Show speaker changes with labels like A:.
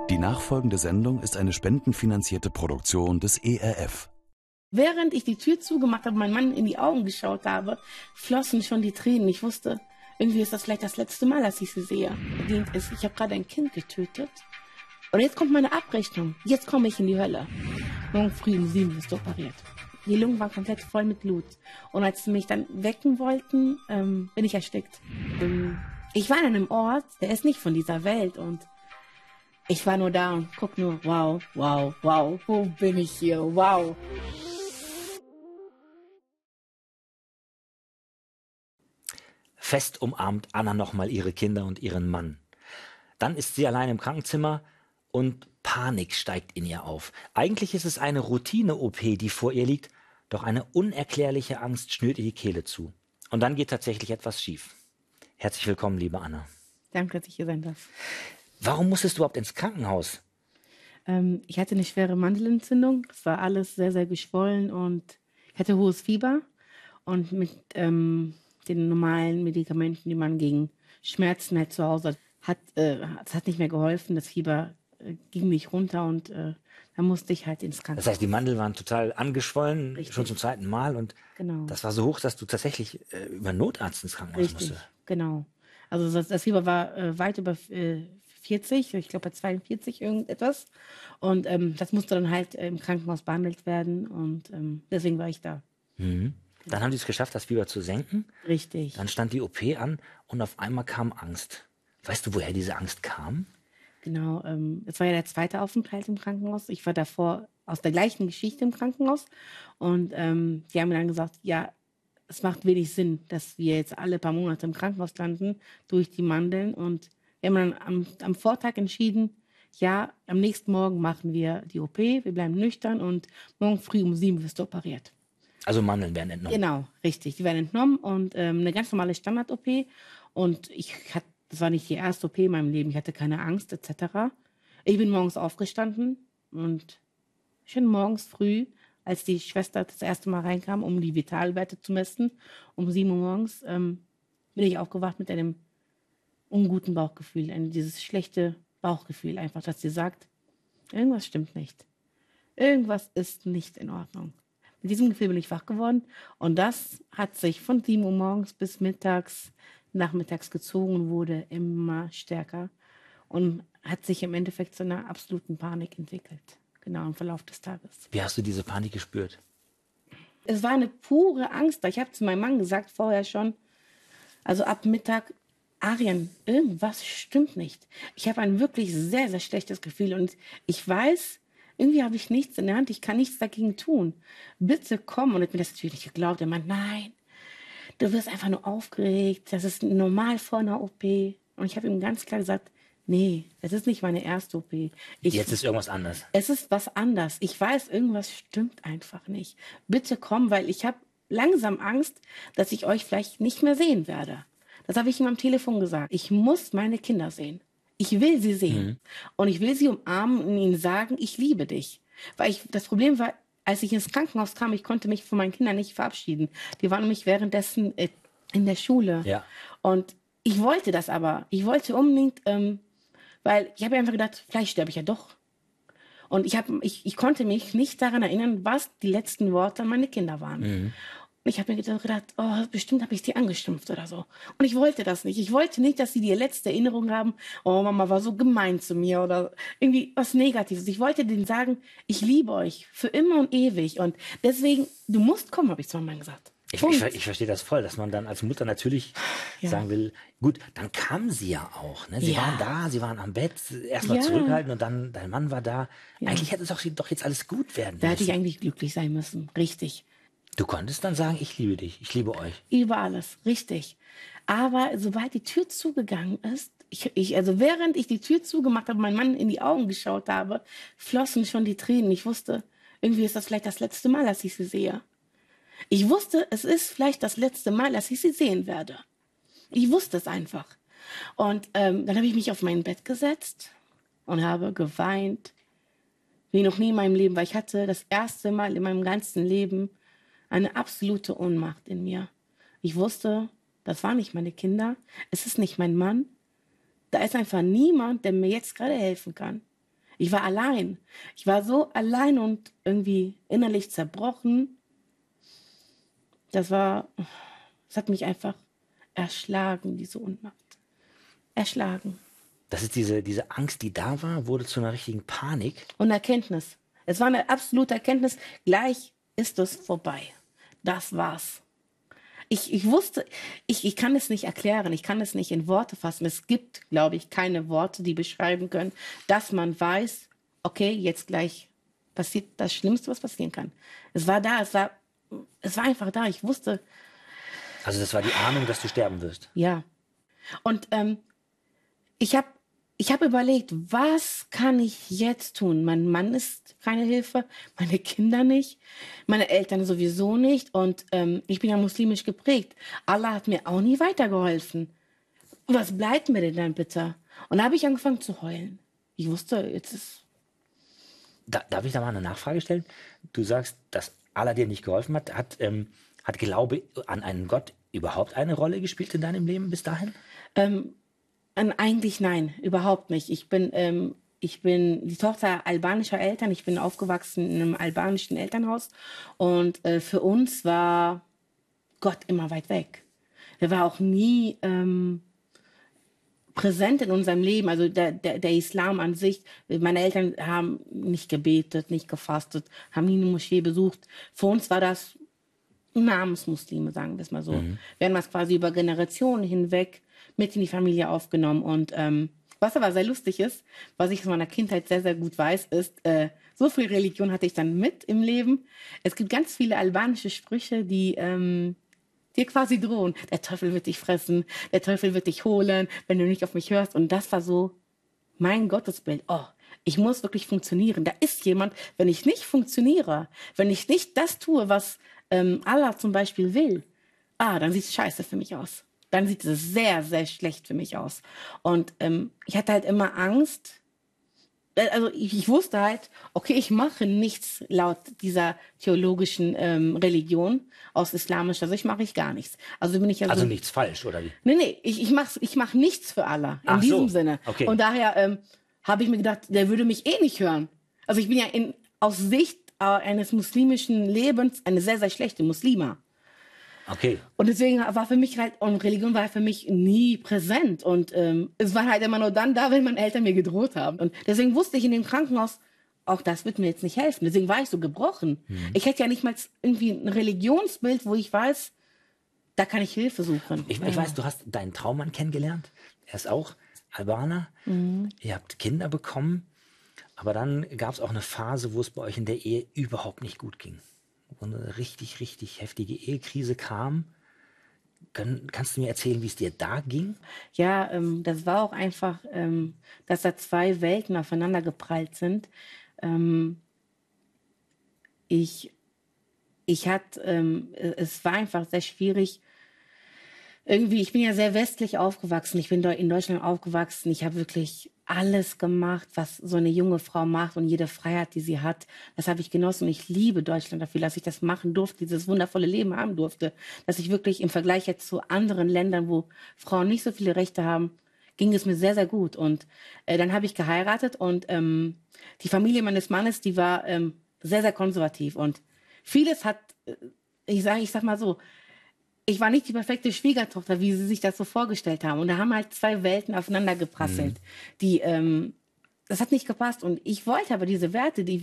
A: Die nachfolgende Sendung ist eine spendenfinanzierte Produktion des ERF.
B: Während ich die Tür zugemacht habe, meinem Mann in die Augen geschaut habe, flossen schon die Tränen. Ich wusste, irgendwie ist das vielleicht das letzte Mal, dass ich sie sehe. Ich habe gerade ein Kind getötet. Und jetzt kommt meine Abrechnung. Jetzt komme ich in die Hölle. Morgen früh um 7 wirst du operiert. Die Lungen waren komplett voll mit Blut. Und als sie mich dann wecken wollten, bin ich erstickt. Ich war an einem Ort, der ist nicht von dieser Welt. Und ich war nur da und guck nur, wow, wow, wow, wo bin ich hier, wow.
C: Fest umarmt Anna nochmal ihre Kinder und ihren Mann. Dann ist sie allein im Krankenzimmer und Panik steigt in ihr auf. Eigentlich ist es eine Routine-OP, die vor ihr liegt, doch eine unerklärliche Angst schnürt ihr die Kehle zu. Und dann geht tatsächlich etwas schief. Herzlich willkommen, liebe Anna.
B: Danke, dass ich hier sein darf.
C: Warum musstest du überhaupt ins Krankenhaus?
B: Ich hatte eine schwere Mandelentzündung. Es war alles sehr, sehr geschwollen und ich hatte hohes Fieber. Und mit den normalen Medikamenten, die man gegen Schmerzen halt zu Hause hat, es hat nicht mehr geholfen. Das Fieber ging nicht runter und da musste ich halt ins Krankenhaus.
C: Das heißt, die Mandeln waren total angeschwollen,
B: Richtig.
C: schon zum zweiten Mal. Und
B: Genau.
C: das war so hoch, dass du tatsächlich über Notarzt ins Krankenhaus
B: Richtig,
C: musstest.
B: genau. Also das Fieber war weit über 40, ich glaube bei 42 irgendetwas. Und das musste dann halt im Krankenhaus behandelt werden und deswegen war ich da.
C: Mhm. Dann haben die es geschafft, das Fieber zu senken.
B: Richtig.
C: Dann stand die OP an und auf einmal kam Angst. Weißt du, woher diese Angst kam?
B: Genau, es war ja der zweite Aufenthalt im Krankenhaus. Ich war davor aus der gleichen Geschichte im Krankenhaus und die haben mir dann gesagt, ja, es macht wenig Sinn, dass wir jetzt alle paar Monate im Krankenhaus landen durch die Mandeln. Und wir haben dann am Vortag entschieden, ja, am nächsten Morgen machen wir die OP, wir bleiben nüchtern und morgen früh um 7 wirst du operiert.
C: Also Mandeln werden entnommen.
B: Genau, richtig. Die werden entnommen und eine ganz normale Standard-OP. Und das war nicht die erste OP in meinem Leben. Ich hatte keine Angst etc. Ich bin morgens aufgestanden und schon morgens früh, als die Schwester das erste Mal reinkam, um die Vitalwerte zu messen, um 7 Uhr morgens, bin ich aufgewacht mit einem unguten Bauchgefühl. Dieses schlechte Bauchgefühl einfach, dass sie sagt, irgendwas stimmt nicht. Irgendwas ist nicht in Ordnung. Mit diesem Gefühl bin ich wach geworden und das hat sich von 7 Uhr morgens bis nachmittags gezogen und wurde immer stärker und hat sich im Endeffekt zu einer absoluten Panik entwickelt. Genau im Verlauf des Tages.
C: Wie hast du diese Panik gespürt?
B: Es war eine pure Angst. Ich habe zu meinem Mann gesagt vorher schon, also ab Mittag, Arjen, irgendwas stimmt nicht. Ich habe ein wirklich sehr, sehr schlechtes Gefühl und ich weiß, irgendwie habe ich nichts in der Hand, ich kann nichts dagegen tun. Bitte komm. Und er hat mir das natürlich nicht geglaubt. Er meint, nein, du wirst einfach nur aufgeregt, das ist normal vor einer OP. Und ich habe ihm ganz klar gesagt, nee, es ist nicht meine erste OP.
C: Jetzt ist irgendwas anders.
B: Es ist was anders. Ich weiß, irgendwas stimmt einfach nicht. Bitte komm, weil ich habe langsam Angst, dass ich euch vielleicht nicht mehr sehen werde. Das habe ich ihm am Telefon gesagt. Ich muss meine Kinder sehen. Ich will sie sehen. Mhm. Und ich will sie umarmen und ihnen sagen, ich liebe dich. Weil das Problem war, als ich ins Krankenhaus kam, ich konnte mich von meinen Kindern nicht verabschieden. Die waren nämlich währenddessen in der Schule.
C: Ja.
B: Und ich wollte das aber. Ich wollte unbedingt, weil ich habe einfach gedacht, vielleicht sterbe ich ja doch. Und ich konnte mich nicht daran erinnern, was die letzten Worte an meine Kinder waren. Mhm. Und ich habe mir gedacht, oh, bestimmt habe ich sie angeschimpft oder so. Und ich wollte das nicht. Ich wollte nicht, dass sie die letzte Erinnerung haben, oh, Mama war so gemein zu mir oder irgendwie was Negatives. Ich wollte denen sagen, ich liebe euch für immer und ewig. Und deswegen, du musst kommen, habe ich zu meinem Mann gesagt.
C: Ich verstehe das voll, dass man dann als Mutter natürlich sagen will, gut, dann kam sie ja auch. Ne? Sie waren da, sie waren am Bett, erstmal zurückhalten und dann, dein Mann war da. Ja. Eigentlich hätte es doch jetzt alles gut werden müssen.
B: Da hätte ich eigentlich glücklich sein müssen, richtig.
C: Du konntest dann sagen, ich liebe dich, ich liebe euch.
B: Über alles, richtig. Aber sobald die Tür zugegangen ist, also während ich die Tür zugemacht habe, meinem Mann in die Augen geschaut habe, flossen schon die Tränen. Ich wusste, irgendwie ist das vielleicht das letzte Mal, dass ich sie sehe. Ich wusste, es ist vielleicht das letzte Mal, dass ich sie sehen werde. Ich wusste es einfach. Und dann habe ich mich auf mein Bett gesetzt und habe geweint, wie noch nie in meinem Leben, weil ich hatte das erste Mal in meinem ganzen Leben eine absolute Ohnmacht in mir. Ich wusste, das waren nicht meine Kinder, es ist nicht mein Mann. Da ist einfach niemand, der mir jetzt gerade helfen kann. Ich war allein. Ich war so allein und irgendwie innerlich zerbrochen. Das hat mich einfach erschlagen, diese Ohnmacht. Erschlagen.
C: Das ist diese Angst, die da war, wurde zu einer richtigen Panik.
B: Und Erkenntnis. Es war eine absolute Erkenntnis. Gleich ist es vorbei. Das war's. Ich wusste, ich kann es nicht erklären, ich kann es nicht in Worte fassen. Es gibt, glaube ich, keine Worte, die beschreiben können, dass man weiß, okay, jetzt gleich passiert das Schlimmste, was passieren kann. Es war da, es war einfach da. Ich wusste,
C: Also das war die Ahnung, dass du sterben wirst.
B: ja. Und ich hab überlegt, was kann ich jetzt tun? Mein Mann ist keine Hilfe, meine Kinder nicht, meine Eltern sowieso nicht. Und ich bin ja muslimisch geprägt. Allah hat mir auch nie weitergeholfen. Was bleibt mir denn dann bitte? Und da habe ich angefangen zu heulen. Ich wusste, jetzt ist...
C: Darf ich da mal eine Nachfrage stellen? Du sagst, dass Allah dir nicht geholfen hat. Hat Glaube an einen Gott überhaupt eine Rolle gespielt in deinem Leben bis dahin?
B: Eigentlich nein, überhaupt nicht. Ich bin die Tochter albanischer Eltern. Ich bin aufgewachsen in einem albanischen Elternhaus. Und für uns war Gott immer weit weg. Der war auch nie präsent in unserem Leben. Also der Islam an sich. Meine Eltern haben nicht gebetet, nicht gefastet, haben nie eine Moschee besucht. Für uns war das Namensmuslime, sagen wir es mal so. Wir haben das quasi über Generationen hinweg mit in die Familie aufgenommen. Und was aber sehr lustig ist, was ich aus meiner Kindheit sehr, sehr gut weiß, ist, so viel Religion hatte ich dann mit im Leben. Es gibt ganz viele albanische Sprüche, die dir quasi drohen. Der Teufel wird dich fressen, der Teufel wird dich holen, wenn du nicht auf mich hörst. Und das war so mein Gottesbild. Oh, ich muss wirklich funktionieren. Da ist jemand, wenn ich nicht funktioniere, wenn ich nicht das tue, was Allah zum Beispiel will, dann sieht es scheiße für mich aus. Dann sieht es sehr, sehr schlecht für mich aus. Und ich hatte halt immer Angst. Also ich wusste halt, okay, ich mache nichts laut dieser theologischen Religion aus islamischer Sicht, mache ich gar nichts. Also bin ich ja so...
C: Also nichts falsch, oder wie?
B: Nee, ich mach nichts für Allah, in
C: Ach
B: diesem
C: so,
B: Sinne.
C: okay.
B: Und daher habe ich mir gedacht, der würde mich eh nicht hören. Also ich bin ja aus Sicht eines muslimischen Lebens eine sehr, sehr schlechte Muslima.
C: Okay.
B: Und deswegen war für mich halt, und Religion war für mich nie präsent. Und es war halt immer nur dann da, wenn meine Eltern mir gedroht haben. Und deswegen wusste ich in dem Krankenhaus, auch das wird mir jetzt nicht helfen. Deswegen war ich so gebrochen. Ich hätte ja nicht mal irgendwie ein Religionsbild, wo ich weiß, da kann ich Hilfe suchen.
C: Ich weiß, du hast deinen Traummann kennengelernt. Er ist auch Albaner. Ihr habt Kinder bekommen. Aber dann gab es auch eine Phase, wo es bei euch in der Ehe überhaupt nicht gut ging. Wo eine richtig, richtig heftige Ehekrise kam. Kannst du mir erzählen, wie es dir da ging?
B: Ja, das war auch einfach, dass da zwei Welten aufeinander geprallt sind. Es war einfach sehr schwierig. Irgendwie, ich bin ja sehr westlich aufgewachsen. Ich bin in Deutschland aufgewachsen. Ich habe wirklich alles gemacht, was so eine junge Frau macht und jede Freiheit, die sie hat. Das habe ich genossen und ich liebe Deutschland dafür, dass ich das machen durfte, dieses wundervolle Leben haben durfte. Dass ich wirklich im Vergleich jetzt zu anderen Ländern, wo Frauen nicht so viele Rechte haben, ging es mir sehr, sehr gut. Und dann habe ich geheiratet und die Familie meines Mannes, die war sehr, sehr konservativ. Und vieles hat, ich sag mal so, ich war nicht die perfekte Schwiegertochter, wie sie sich das so vorgestellt haben. Und da haben halt zwei Welten aufeinander geprasselt. Das hat nicht gepasst. Und ich wollte aber diese Werte, die